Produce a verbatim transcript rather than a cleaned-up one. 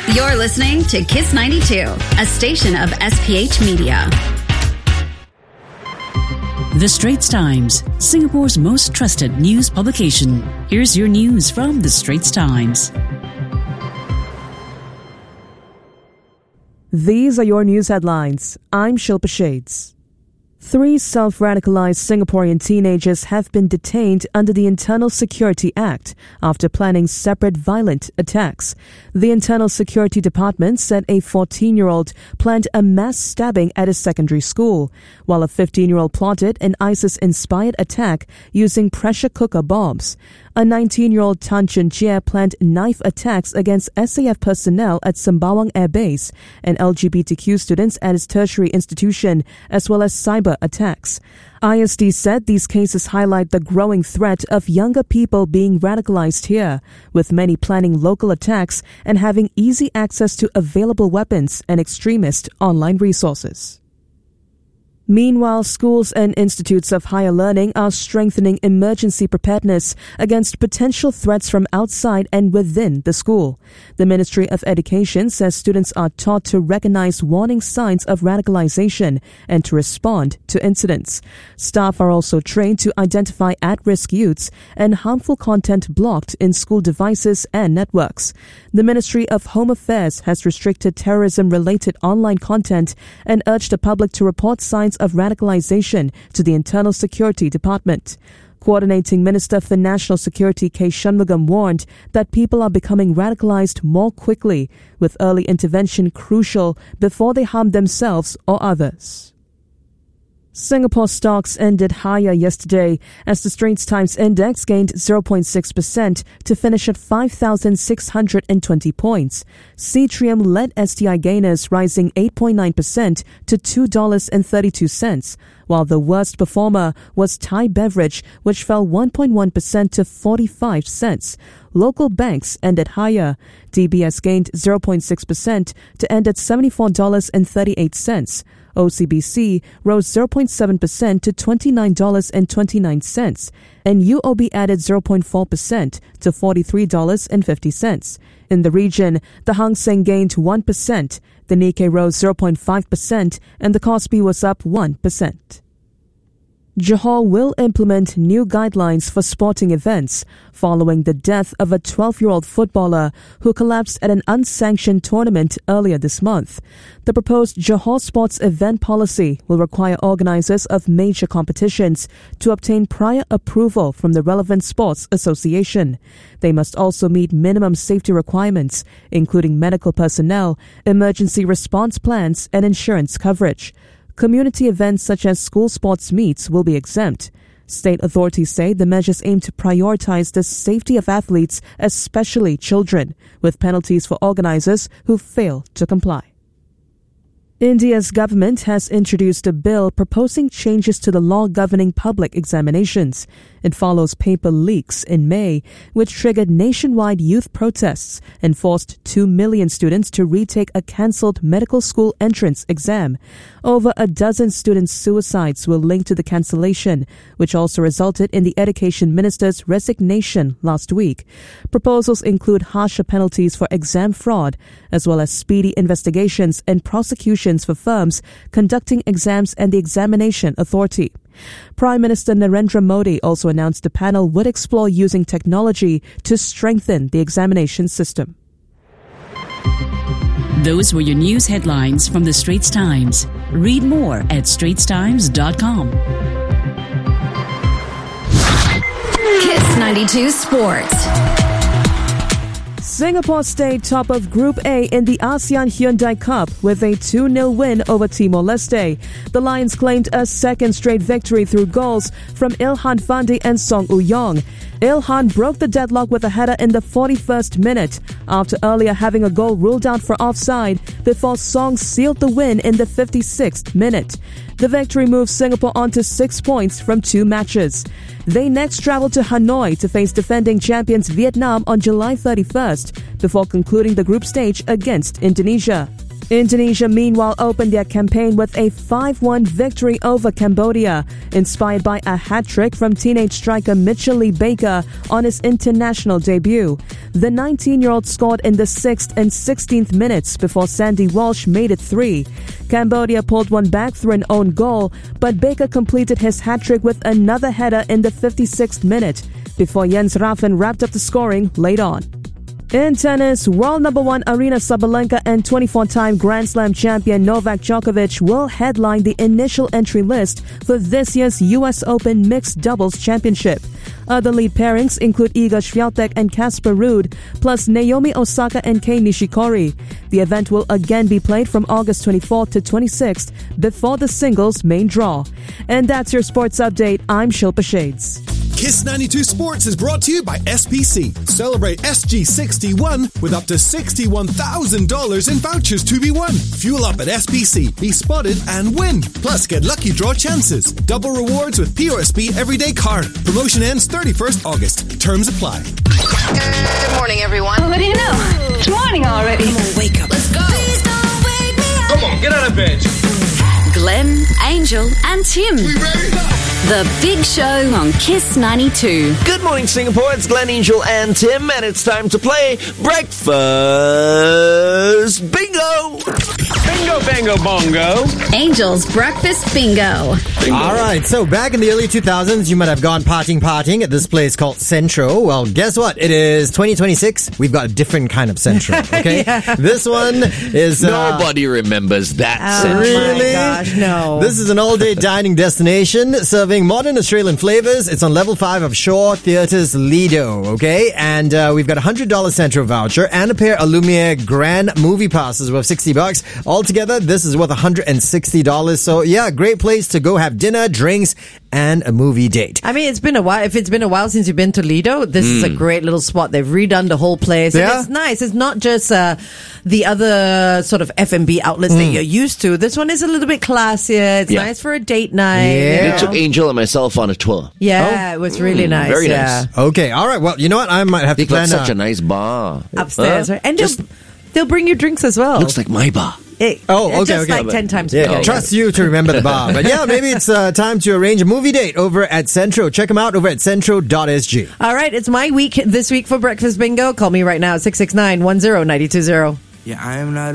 You're listening to Kiss ninety-two, a station of S P H Media. The Straits Times, Singapore's most trusted news publication. Here's your news from The Straits Times. These are your news headlines. I'm Shilpa Shades. Three self-radicalized Singaporean teenagers have been detained under the Internal Security Act after planning separate violent attacks. The Internal Security Department said a fourteen-year-old planned a mass stabbing at a secondary school, while a fifteen-year-old plotted an ISIS-inspired attack using pressure cooker bombs. A nineteen-year-old Tan Chun Jie planned knife attacks against S A F personnel at Sembawang Air Base and L G B T Q students at its tertiary institution, as well as cyber attacks. I S D said these cases highlight the growing threat of younger people being radicalized here, with many planning local attacks and having easy access to available weapons and extremist online resources. Meanwhile, schools and institutes of higher learning are strengthening emergency preparedness against potential threats from outside and within the school. The Ministry of Education says students are taught to recognize warning signs of radicalization and to respond to incidents. Staff are also trained to identify at-risk youths and harmful content blocked in school devices and networks. The Ministry of Home Affairs has restricted terrorism-related online content and urged the public to report signs of radicalization to the Internal Security Department. Coordinating Minister for National Security K. Shanmugam warned that people are becoming radicalized more quickly, with early intervention crucial before they harm themselves or others. Singapore stocks ended higher yesterday as the Straits Times Index gained zero point six percent to finish at five thousand six hundred twenty points. Cetrium led S T I gainers, rising eight point nine percent to two dollars and thirty-two cents, while the worst performer was Thai Beverage, which fell one point one percent to forty-five cents. Local banks ended higher. D B S gained zero point six percent to end at seventy-four dollars and thirty-eight cents. O C B C rose zero point seven percent to twenty-nine dollars and twenty-nine cents, and U O B added zero point four percent to forty-three dollars and fifty cents. In the region, the Hang Seng gained one percent, the Nikkei rose zero point five percent, and the Kospi was up one percent. Johor will implement new guidelines for sporting events following the death of a twelve-year-old footballer who collapsed at an unsanctioned tournament earlier this month. The proposed Johor sports event policy will require organizers of major competitions to obtain prior approval from the relevant sports association. They must also meet minimum safety requirements, including medical personnel, emergency response plans, and insurance coverage. Community events such as school sports meets will be exempt. State authorities say the measures aim to prioritize the safety of athletes, especially children, with penalties for organizers who fail to comply. India's government has introduced a bill proposing changes to the law governing public examinations. It follows paper leaks in May, which triggered nationwide youth protests and forced two million students to retake a cancelled medical school entrance exam. Over a dozen student suicides were linked to the cancellation, which also resulted in the Education Minister's resignation last week. Proposals include harsher penalties for exam fraud, as well as speedy investigations and prosecutions for firms conducting exams and the Examination Authority. Prime Minister Narendra Modi also announced the panel would explore using technology to strengthen the examination system. Those were your news headlines from The Straits Times. Read more at straits times dot com. Kiss ninety-two Sports. Singapore stayed top of Group A in the ASEAN Hyundai Cup with a two nil win over Timor-Leste. The Lions claimed a second straight victory through goals from Ilhan Fandi and Song Woo-yong. Ilhan broke the deadlock with a header in the forty-first minute after earlier having a goal ruled out for offside before Song sealed the win in the fifty-sixth minute. The victory moves Singapore on to six points from two matches. They next travel to Hanoi to face defending champions Vietnam on July thirty-first before concluding the group stage against Indonesia. Indonesia, meanwhile, opened their campaign with a five one victory over Cambodia, inspired by a hat-trick from teenage striker Mitchell Lee Baker on his international debut. The nineteen-year-old scored in the sixth and sixteenth minutes before Sandy Walsh made it three. Cambodia pulled one back through an own goal, but Baker completed his hat-trick with another header in the fifty-sixth minute, before Jens Raffen wrapped up the scoring late on. In tennis, world number one Aryna Sabalenka and twenty-four-time Grand Slam champion Novak Djokovic will headline the initial entry list for this year's U S Open Mixed Doubles Championship. Other lead pairings include Iga Swiatek and Casper Ruud, plus Naomi Osaka and Kei Nishikori. The event will again be played from August twenty-fourth to twenty-sixth before the singles main draw. And that's your sports update. I'm Shilpa Shades. Kiss ninety-two Sports is brought to you by S P C. Celebrate S G sixty-one with up to sixty-one thousand dollars in vouchers to be won. Fuel up at S P C, be spotted and win. Plus, get lucky draw chances. Double rewards with P O S B Everyday Card. Promotion ends thirty-first August. Terms apply. Good morning, everyone. What do you know? It's morning already. Come on, wake up. Let's go. Please don't wake me up. Come on, get out of bed. Glenn, Angel, and Tim. We ready? The Big Show on Kiss ninety-two. Good morning, Singapore. It's Glenn, Angel, and Tim, and it's time to play Breakfast Bingo. Bingo, bango, bongo. Angel's Breakfast Bingo. Bingo. All right, so back in the early two thousands, you might have gone partying, partying at this place called Centro. Well, guess what? It is twenty twenty-six. We've got a different kind of Centro, okay? Yeah. This one is... Uh, Nobody remembers that Oh, Centro. Really? my gosh, no. This is an all-day dining destination serving modern Australian flavors. It's on level five of Shaw Theatres Lido, okay? And uh, we've got a one hundred dollars Centro voucher and a pair of Lumiere Grand movie passes worth sixty bucks. Altogether, this is worth one hundred sixty dollars. So, yeah, great place to go have dinner, drinks, and a movie date. I mean, it's been a while. If it's been a while since you've been to Lido, this mm. is a great little spot. They've redone the whole place. Yeah. And it's nice. It's not just uh, the other sort of F and B outlets mm. that you're used to. This one is a little bit classier. It's yeah. nice for a date night. Yeah. They took Angel and myself on a tour. Yeah, Oh. it was really Mm, nice. very yeah. nice. Okay, all right. Well, you know what? I might have They to plan got such a... a nice bar. Upstairs. Uh, right? And just they'll, they'll bring you drinks as well. looks like my bar. It, Oh, okay, just okay. like ten times Yeah, bigger. trust you to remember the bar. But yeah, maybe it's uh, time to arrange a movie date over at Centro. Check them out over at centro dot s g. All right, it's my week this week for Breakfast Bingo. Call me right now at six six nine, one zero nine two zero. Yeah, I am not